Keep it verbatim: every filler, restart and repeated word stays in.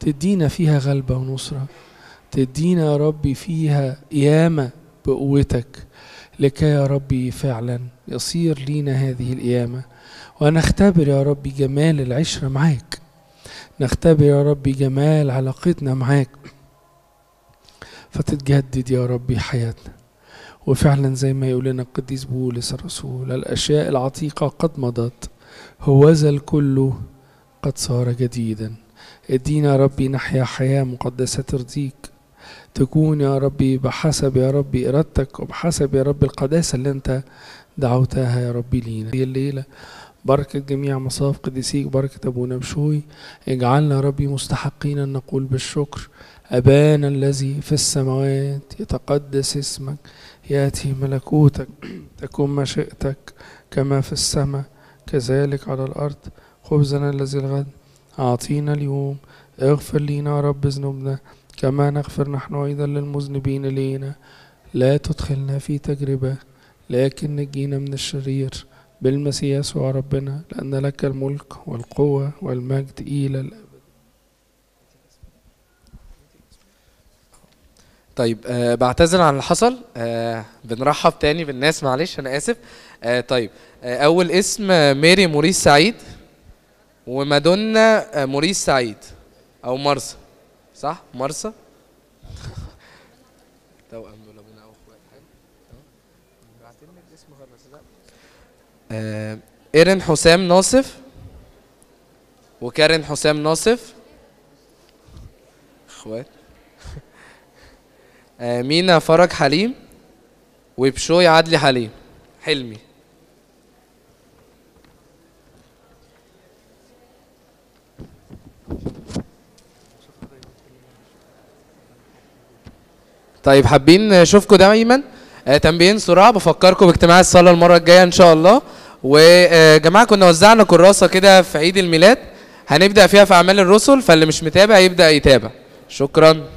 تدينا فيها غلبة ونصرة، تدينا يا ربي فيها قيامة بقوتك، لكي يا ربي فعلا يصير لينا هذه القيامة، ونختبر يا ربي جمال العشرة معاك، نختبر يا ربي جمال علاقتنا معاك، فتتجدد يا ربي حياتنا. وفعلا زي ما يقول لنا القديس بولس الرسول: الأشياء العتيقة قد مضت، هوذا الكل قد صار جديدا. ادينا يا ربي نحيا حياة مقدسة ترضيك، تكون يا ربي بحسب يا ربي إرادتك وبحسب يا ربي القداسة اللي انت دعوتها يا ربي لينا. هي الليلة بركة جميع مصاف قديسيك، بركة أبونا بشوي، اجعلنا يا ربي مستحقين أن نقول بالشكر: أبانا الذي في السماوات يتقدس اسمك، يأتي ملكوتك، تكن مشيئتك كما في السماء كذلك على الأرض. خبزنا الذي الغد أعطينا اليوم، اغفر لنا يا رب ذنوبنا كما نغفر نحن أيضا للمذنبين إلينا، لا تدخلنا في تجربة لكن نجينا من الشرير، بالمسيح يسوع ربنا، لأن لك الملك والقوة والمجد إلى الأبد. طيب آه بعتذر عن اللي حصل. آه بنرحب تاني بالناس، معلش انا اسف. آه طيب آه اول اسم آه ميري موريس سعيد، ومادونا آه موريس سعيد او مرسى، صح؟ مرسى توأم دول ابونا او اخوات. بعتلنا الاسم خلاص. آه ايرين حسام ناصف، وكارين حسام ناصف اخوات. مينا فرج حليم، وبشوي عدلي حليم حلمي. طيب حابين نشوفكم دايما. تنبيهين سرعه، بفكركم باجتماع الصلاه المره الجايه ان شاء الله. وجماعه كنا وزعنا كراسه كده في عيد الميلاد، هنبدا فيها في اعمال الرسل، فاللي مش متابع يبدا يتابع. شكرا.